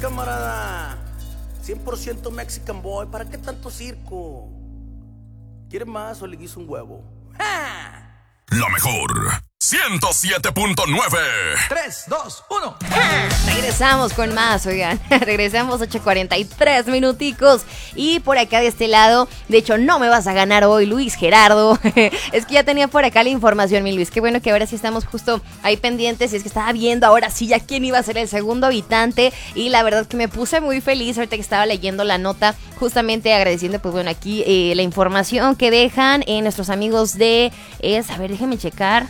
Camarada, 100% Mexican boy, ¿para qué tanto circo? ¿Quieres más o le guiso un huevo? ¡Ja! La mejor 107.9. 3, 2, 1. Regresamos con más, oigan. Regresamos 8:43 minuticos. Y por acá de este lado, de hecho, no me vas a ganar hoy, Luis Gerardo. Es que ya tenía por acá la información, mi Luis. Qué bueno que ahora sí estamos justo ahí pendientes. Y es que estaba viendo ahora sí ya quién iba a ser el segundo habitante. Y la verdad que me puse muy feliz ahorita que estaba leyendo la nota. Justamente agradeciendo, pues bueno, aquí la información que dejan nuestros amigos de... a ver, déjenme checar.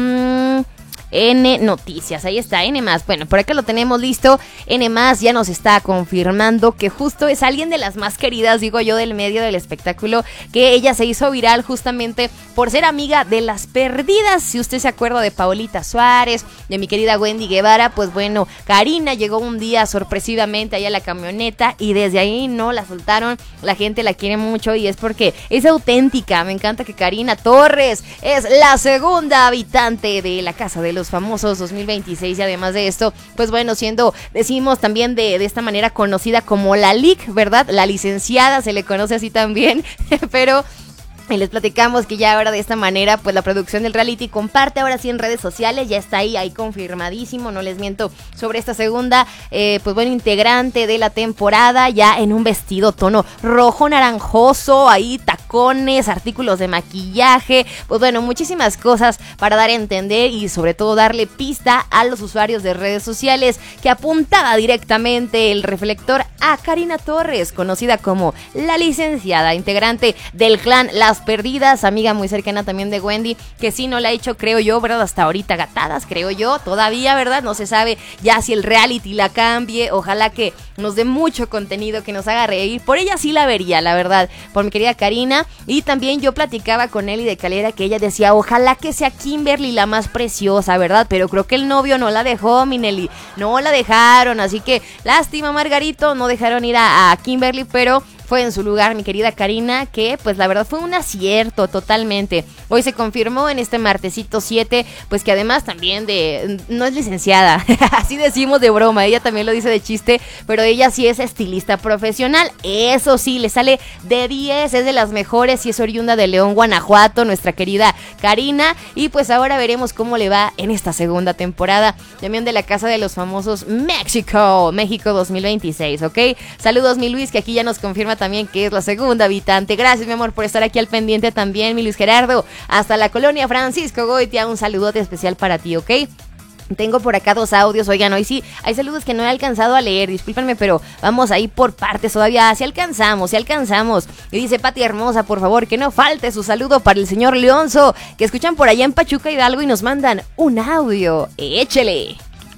N Noticias, ahí está, N+. Bueno, por acá lo tenemos listo. N+ ya nos está confirmando que justo es alguien de las más queridas, digo yo, del medio del espectáculo, que ella se hizo viral justamente por ser amiga de Las Perdidas. Si usted se acuerda de Paulita Suárez, de mi querida Wendy Guevara, pues bueno, Karina llegó un día sorpresivamente allá a la camioneta y desde ahí no la soltaron. La gente la quiere mucho y es porque es auténtica. Me encanta que Karina Torres es la segunda habitante de la Casa de los Famosos 2026 y además de esto, pues bueno, decimos también de esta manera conocida como la LIC, ¿verdad? La licenciada se le conoce así también, pero... Y les platicamos que ya ahora de esta manera, pues la producción del reality comparte ahora sí en redes sociales, ya está ahí confirmadísimo, no les miento, sobre esta segunda, pues bueno, integrante de la temporada, ya en un vestido tono rojo naranjoso, ahí tacones, artículos de maquillaje, pues bueno, muchísimas cosas para dar a entender y sobre todo darle pista a los usuarios de redes sociales, que apuntaba directamente el reflector a Karina Torres, conocida como la licenciada, integrante del clan Las Perdidas, amiga muy cercana también de Wendy, que sí no la ha hecho, creo yo, ¿verdad? Hasta ahorita gatadas, creo yo, todavía, ¿verdad? No se sabe ya si el reality la cambie, ojalá que nos dé mucho contenido, que nos haga reír, por ella sí la vería, la verdad, por mi querida Karina, y también yo platicaba con Eli de Calera que ella decía, ojalá que sea Kimberly la más preciosa, ¿verdad? Pero creo que el novio no la dejó, mi Nelly, no la dejaron, así que lástima, Margarito, no dejaron ir a Kimberly, pero... fue en su lugar mi querida Karina, que pues la verdad fue un acierto totalmente. Hoy se confirmó en este martesito 7, pues que además también no es licenciada, así decimos de broma, ella también lo dice de chiste, pero ella sí es estilista profesional, eso sí, le sale de 10, es de las mejores y es oriunda de León, Guanajuato, nuestra querida Karina, y pues ahora veremos cómo le va en esta segunda temporada, también de la Casa de los Famosos México 2026, ¿ok? Saludos mi Luis, que aquí ya nos confirma también que es la segunda habitante. Gracias mi amor por estar aquí al pendiente también, mi Luis Gerardo, hasta la colonia Francisco Goitia, un saludote especial para ti, ¿ok? Tengo por acá 2 audios, oigan, hoy sí, hay saludos que no he alcanzado a leer, discúlpenme, pero vamos ahí por partes todavía, si alcanzamos. Y dice Pati Hermosa, por favor, que no falte su saludo para el señor Leonzo, que escuchan por allá en Pachuca Hidalgo y nos mandan un audio, échele.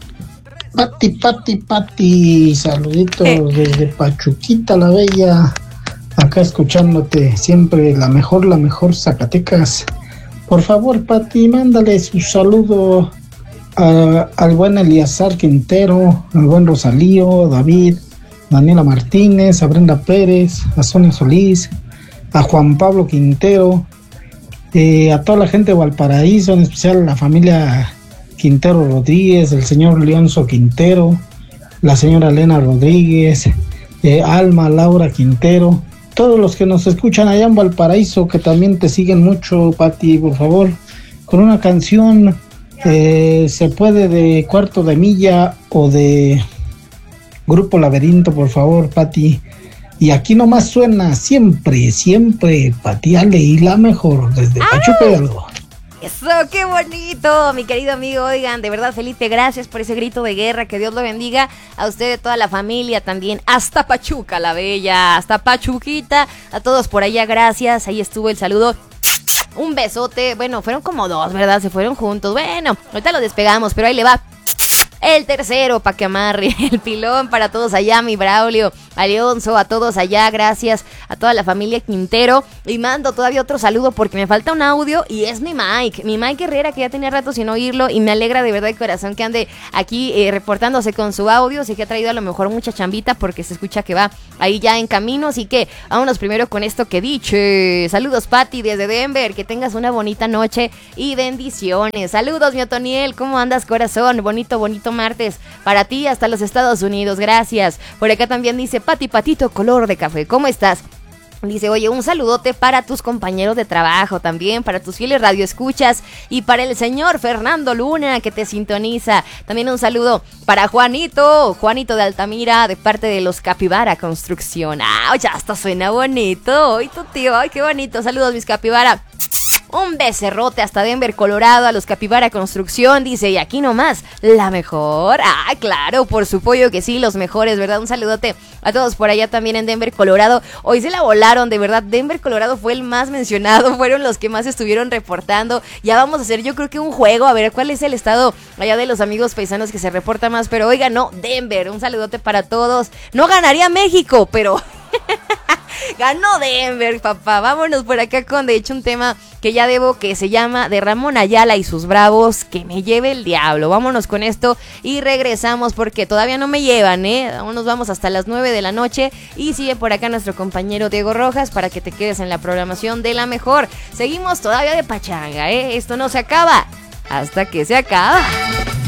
Pati, saluditos desde Pachuquita la Bella, acá escuchándote siempre, la mejor Zacatecas. Por favor, Pati, mándale su saludo al buen Eliazar Quintero, al buen Rosalío, David, Daniela Martínez, a Brenda Pérez, a Sonia Solís, a Juan Pablo Quintero, a toda la gente de Valparaíso, en especial a la familia Quintero Rodríguez, el señor Leonzo Quintero, la señora Elena Rodríguez, Alma, Laura Quintero, todos los que nos escuchan allá en Valparaíso, que también te siguen mucho, Pati, por favor, con una canción, se puede de Cuarto de Milla o de Grupo Laberinto, por favor, Pati. Y aquí nomás suena siempre, Pati Ale y la mejor, desde Pachuca Hidalgo. Eso, qué bonito, mi querido amigo, oigan, de verdad, Felipe, gracias por ese grito de guerra, que Dios lo bendiga a usted, a toda la familia también, hasta Pachuca la Bella, hasta Pachuquita, a todos por allá, gracias, ahí estuvo el saludo, un besote, bueno, fueron como 2, ¿verdad? Se fueron juntos, bueno, ahorita lo despegamos, pero ahí le va. El tercero, pa' que amarre, el pilón para todos allá, mi Braulio, a Leonzo, a todos allá, gracias a toda la familia Quintero. Y mando todavía otro saludo porque me falta un audio y es mi Mike Herrera, que ya tenía rato sin oírlo y me alegra de verdad de corazón que ande aquí reportándose con su audio. Así que ha traído a lo mejor mucha chambita porque se escucha que va ahí ya en camino. Así que vámonos primero con esto que dice. Saludos, Pati, desde Denver. Que tengas una bonita noche y bendiciones. Saludos, mi Otoniel. ¿Cómo andas, corazón? Bonito martes para ti hasta los Estados Unidos. Gracias. Por acá también dice Pati Patito color de café. ¿Cómo estás? Dice, oye, un saludote para tus compañeros de trabajo también, para tus fieles radioescuchas y para el señor Fernando Luna que te sintoniza. También un saludo para Juanito de Altamira, de parte de los Capibara Construcción. Ah, ya hasta suena bonito. Ay, tu tío, ay, qué bonito. Saludos, mis Capibara. Un becerrote hasta Denver, Colorado, a los Capibara Construcción, dice, y aquí nomás, la mejor. Ah, claro, por su pollo que sí, los mejores, ¿verdad? Un saludote a todos por allá también en Denver, Colorado. Hoy se la volaron, de verdad, Denver, Colorado fue el más mencionado, fueron los que más estuvieron reportando. Ya vamos a hacer, yo creo que un juego, a ver cuál es el estado allá de los amigos paisanos que se reporta más, pero oiga, no, Denver, un saludote para todos. No ganaría México, pero... ganó Denver, papá. Vámonos por acá con, de hecho, un tema que ya debo, que se llama de Ramón Ayala y sus bravos, que me lleve el diablo. Vámonos con esto y regresamos porque todavía no me llevan, Aún nos vamos hasta las 9 de la noche y sigue por acá nuestro compañero Diego Rojas para que te quedes en la programación de la mejor. Seguimos todavía de pachanga, Esto no se acaba hasta que se acaba.